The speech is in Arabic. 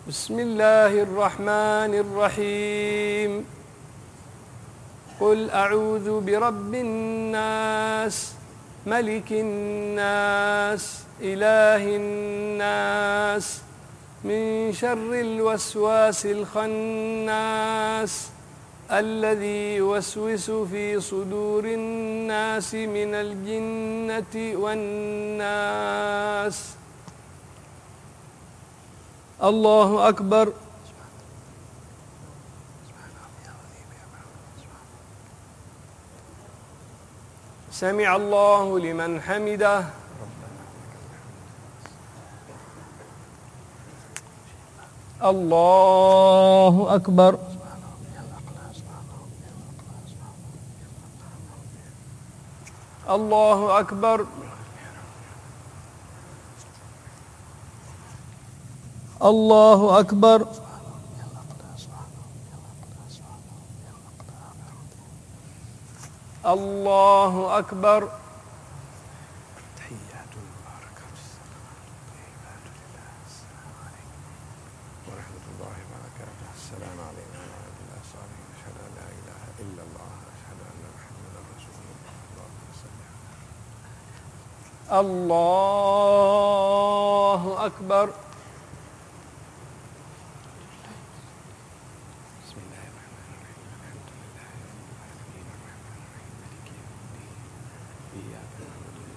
بسم الله الرحمن الرحيم. قل أعوذ برب الناس ملك الناس إله الناس من شر الوسواس الخناس الذي يوسوس في صدور الناس من الجنة والناس. الله أكبر. سمع الله لمن حمده. الله أكبر. الله أكبر. الله أكبر. الله أكبر. تحيات المباركات الطيبات لله. السلام عليكم ورحمة الله وبركاته. السلام علينا وعلى الله الصالحين. أشهد أن لا إله إلا الله وأشهد أن محمدا رسول الله. اللهم صل على الله أكبر. بسم الله الرحمن الرحيم. الحمد لله رب العالمين الرحمن الرحيم مالك يوم الدين إياك نعبد